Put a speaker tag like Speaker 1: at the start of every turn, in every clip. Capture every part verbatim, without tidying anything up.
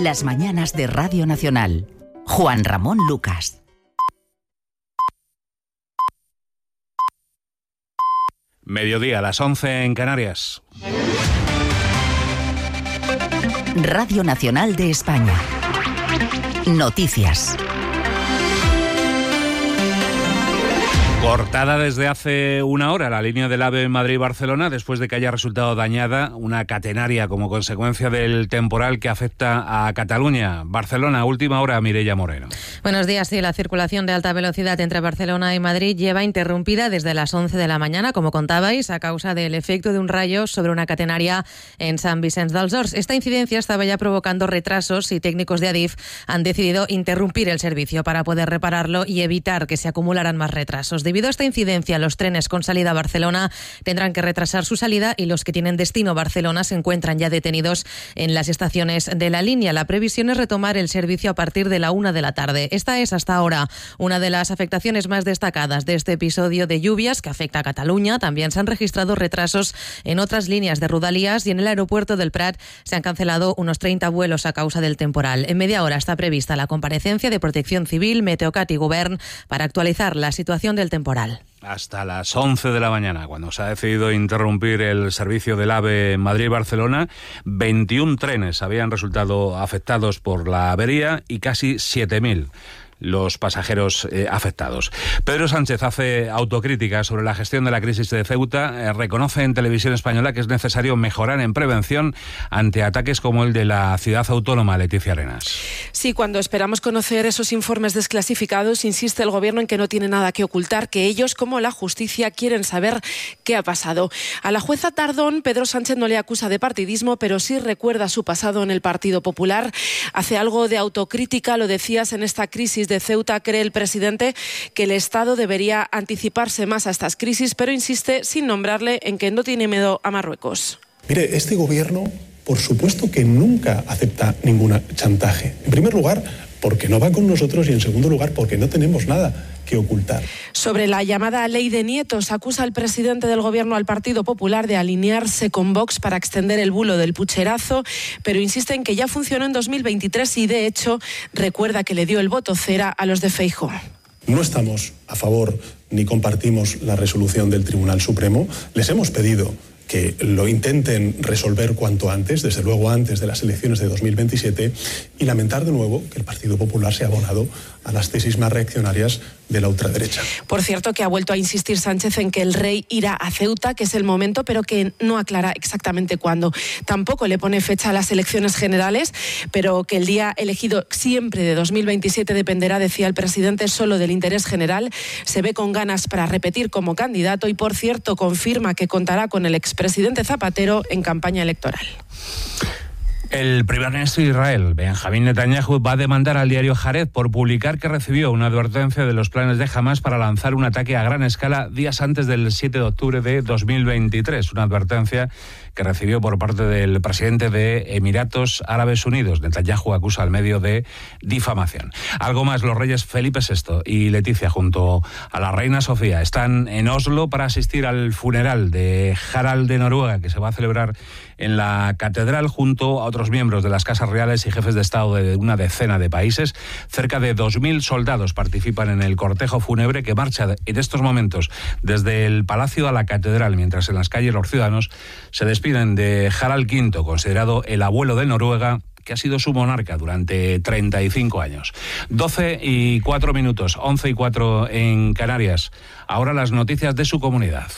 Speaker 1: Las mañanas de Radio Nacional. Juan Ramón Lucas.
Speaker 2: Mediodía, a las once en Canarias.
Speaker 1: Radio Nacional de España. Noticias.
Speaker 2: Cortada desde hace una hora la línea del AVE Madrid-Barcelona después de que haya resultado dañada una catenaria como consecuencia del temporal que afecta a Cataluña. Barcelona, última hora, Mireia Moreno.
Speaker 3: Buenos días. Sí, la circulación de alta velocidad entre Barcelona y Madrid lleva interrumpida desde las once de la mañana, como contabais, a causa del efecto de un rayo sobre una catenaria en Sant Vicenç dels Horts. Esta incidencia estaba ya provocando retrasos y técnicos de Adif han decidido interrumpir el servicio para poder repararlo y evitar que se acumularan más retrasos. Debido a esta incidencia, los trenes con salida a Barcelona tendrán que retrasar su salida y los que tienen destino Barcelona se encuentran ya detenidos en las estaciones de la línea. La previsión es retomar el servicio a partir de la una de la tarde. Esta es hasta ahora una de las afectaciones más destacadas de este episodio de lluvias que afecta a Cataluña. También se han registrado retrasos en otras líneas de Rodalies y en el aeropuerto del Prat se han cancelado unos treinta vuelos a causa del temporal. En media hora está prevista la comparecencia de Protección Civil, Meteocat y Govern para actualizar la situación del temporal.
Speaker 2: Hasta las once de la mañana, cuando se ha decidido interrumpir el servicio del AVE Madrid-Barcelona, veintiún trenes habían resultado afectados por la avería y casi siete mil los pasajeros eh, afectados. Pedro Sánchez hace autocrítica sobre la gestión de la crisis de Ceuta, eh, reconoce en Televisión Española que es necesario mejorar en prevención ante ataques como el de la ciudad autónoma. Leticia Arenas.
Speaker 4: Sí, cuando esperamos conocer esos informes desclasificados, insiste el Gobierno en que no tiene nada que ocultar, que ellos, como la justicia, quieren saber qué ha pasado. A la jueza Tardón, Pedro Sánchez no le acusa de partidismo, pero sí recuerda su pasado en el Partido Popular. Hace algo de autocrítica, lo decías, en esta crisis de Ceuta. Cree el presidente que el Estado debería anticiparse más a estas crisis, pero insiste, sin nombrarle, en que no tiene miedo a Marruecos.
Speaker 5: Mire, este gobierno, por supuesto que nunca acepta ningún chantaje. En primer lugar, porque no va con nosotros y en segundo lugar, porque no tenemos nada que ocultar.
Speaker 4: Sobre la llamada ley de nietos, acusa el presidente del Gobierno al Partido Popular de alinearse con Vox para extender el bulo del pucherazo, pero insiste en que ya funcionó en dos mil veintitrés y, de hecho, recuerda que le dio el voto cera a los de Feijóo.
Speaker 5: No estamos a favor ni compartimos la resolución del Tribunal Supremo. Les hemos pedido que lo intenten resolver cuanto antes, desde luego antes de las elecciones de dos mil veintisiete, y lamentar de nuevo que el Partido Popular se ha abonado a las tesis más reaccionarias de la ultraderecha.
Speaker 4: Por cierto, que ha vuelto a insistir Sánchez en que el rey irá a Ceuta, que es el momento, pero que no aclara exactamente cuándo. Tampoco le pone fecha a las elecciones generales, pero que el día elegido siempre de dos mil veintisiete dependerá, decía el presidente, solo del interés general. Se ve con ganas para repetir como candidato y, por cierto, confirma que contará con el expresidente Zapatero en campaña electoral.
Speaker 2: El primer ministro de Israel, Benjamín Netanyahu, va a demandar al diario Haaretz por publicar que recibió una advertencia de los planes de Hamás para lanzar un ataque a gran escala días antes del siete de octubre de dos mil veintitrés. Una advertencia que recibió por parte del presidente de Emiratos Árabes Unidos. Netanyahu acusa al medio de difamación. Algo más, los reyes Felipe sexto y Leticia, junto a la reina Sofía, están en Oslo para asistir al funeral de Harald de Noruega, que se va a celebrar en la catedral junto a otros miembros de las casas reales y jefes de Estado de una decena de países. Cerca de dos mil soldados participan en el cortejo fúnebre que marcha en estos momentos desde el palacio a la catedral, mientras en las calles los ciudadanos se despiden de Harald quinto, considerado el abuelo de Noruega, que ha sido su monarca durante treinta y cinco años. doce y cuatro minutos, once y cuatro en Canarias. Ahora las noticias de su comunidad.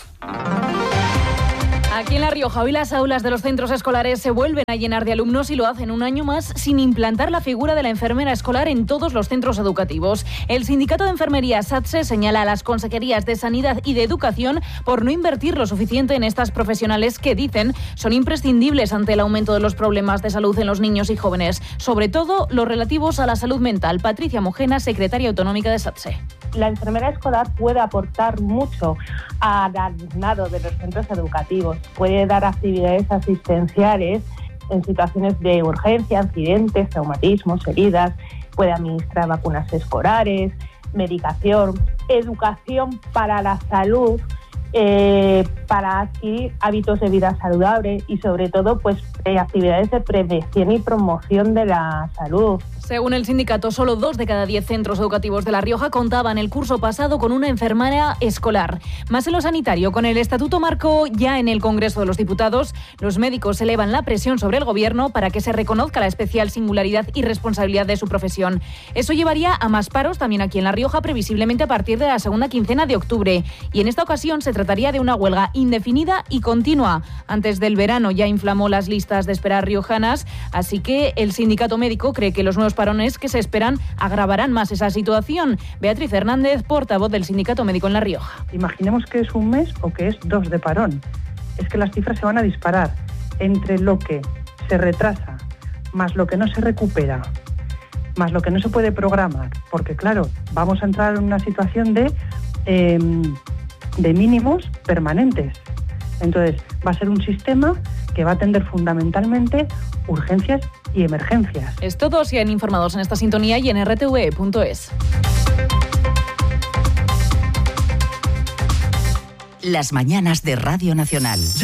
Speaker 6: Aquí en La Rioja, hoy las aulas de los centros escolares se vuelven a llenar de alumnos y lo hacen un año más sin implantar la figura de la enfermera escolar en todos los centros educativos. El sindicato de enfermería SATSE señala a las consejerías de Sanidad y de Educación por no invertir lo suficiente en estas profesionales que, dicen, son imprescindibles ante el aumento de los problemas de salud en los niños y jóvenes, sobre todo los relativos a la salud mental. Patricia Mojena, secretaria autonómica de SATSE.
Speaker 7: La enfermera escolar puede aportar mucho al alumnado de los centros educativos. Puede dar actividades asistenciales en situaciones de urgencia, accidentes, traumatismos, heridas. Puede administrar vacunas escolares, medicación, educación para la salud, eh, para adquirir hábitos de vida saludable y, sobre todo, pues eh, actividades de prevención y promoción de la salud.
Speaker 6: Según el sindicato, solo dos de cada diez centros educativos de La Rioja contaban el curso pasado con una enfermera escolar. Más en lo sanitario, con el Estatuto Marco ya en el Congreso de los Diputados, los médicos elevan la presión sobre el Gobierno para que se reconozca la especial singularidad y responsabilidad de su profesión. Eso llevaría a más paros también aquí en La Rioja, previsiblemente a partir de la segunda quincena de octubre. Y en esta ocasión se trataría de una huelga indefinida y continua. Antes del verano ya inflamó las listas de espera riojanas, así que el sindicato médico cree que los nuevos parones que se esperan agravarán más esa situación. Beatriz Hernández, portavoz del Sindicato Médico en La Rioja.
Speaker 8: Imaginemos que es un mes o que es dos de parón. Es que las cifras se van a disparar entre lo que se retrasa, más lo que no se recupera, más lo que no se puede programar. Porque claro, vamos a entrar en una situación de, eh, de mínimos permanentes. Entonces, va a ser un sistema que va a atender fundamentalmente urgencias y emergencias.
Speaker 6: Es todo, sigan informados en esta sintonía y en r t v punto es.
Speaker 1: Las mañanas de Radio Nacional.